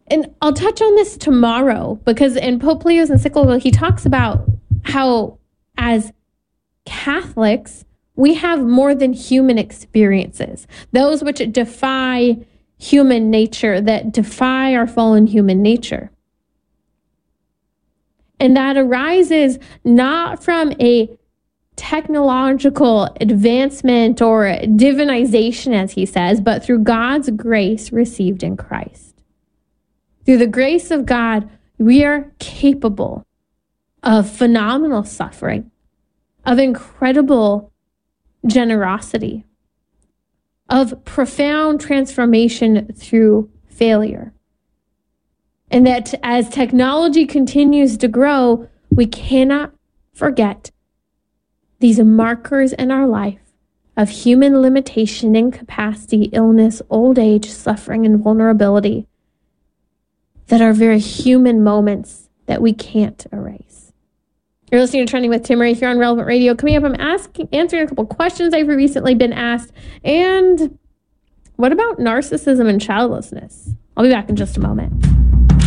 And I'll touch on this tomorrow, because in Pope Leo's encyclical, he talks about how as Catholics, we have more than human experiences, those which defy human nature, that defy our fallen human nature. And that arises not from a technological advancement or divinization, as he says, but through God's grace received in Christ. Through the grace of God, we are capable of phenomenal suffering, of incredible generosity, of profound transformation through failure. And that as technology continues to grow, we cannot forget these markers in our life of human limitation, incapacity, illness, old age, suffering, and vulnerability that are very human moments that we can't erase. You're listening to Trending with Timmerie here on Relevant Radio. Coming up, I'm answering a couple questions I've recently been asked. And what about narcissism and childlessness? I'll be back in just a moment.